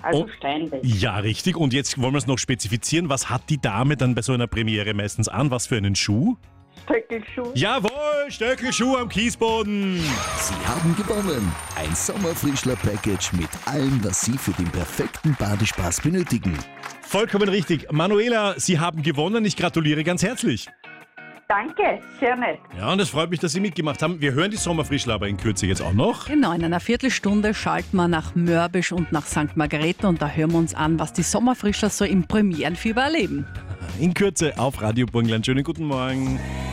Also Oh. Steinbeck. Ja, richtig. Und jetzt wollen wir es noch spezifizieren. Was hat die Dame dann bei so einer Premiere meistens an? Was für einen Schuh? Stöckelschuh. Jawohl, Stöckelschuh am Kiesboden. Sie haben gewonnen. Ein Sommerfrischler-Package mit allem, was Sie für den perfekten Badespaß benötigen. Vollkommen richtig. Manuela, Sie haben gewonnen. Ich gratuliere ganz herzlich. Danke, sehr nett. Ja, und es freut mich, dass Sie mitgemacht haben. Wir hören die Sommerfrischler aber in Kürze jetzt auch noch. Genau, in einer Viertelstunde schalten wir nach Mörbisch und nach St. Margareten und da hören wir uns an, was die Sommerfrischler so im Premierenfieber erleben. In Kürze auf Radio Burgenland. Schönen guten Morgen.